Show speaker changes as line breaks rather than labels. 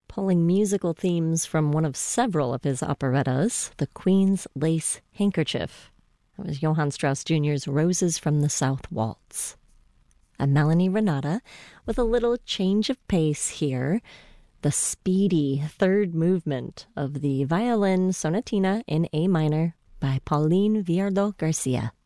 pulling musical themes from one of several of his operettas, The Queen's Lace Handkerchief. That was Johann Strauss Jr.'s Roses from the South Waltz. I'm Melanie Renata with a little change of pace here. The speedy third movement of the Violin Sonatina in A minor by Pauline Viardot Garcia.